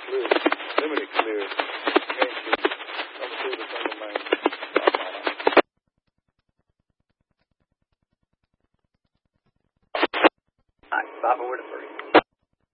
clear. Limited clear. Can't shoot. Number 2 to single main. All right, 5 over to 3.